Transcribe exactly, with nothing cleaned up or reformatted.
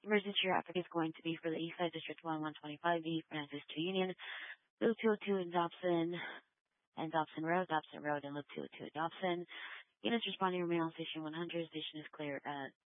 Emergency traffic is going to be for the east side, District one, one twenty-five B, Francis to Union, Loop two oh two in Dobson, and Dobson Road, Dobson Road, and Loop two oh two at Dobson. Units responding remain on Station one hundred. Station is clear at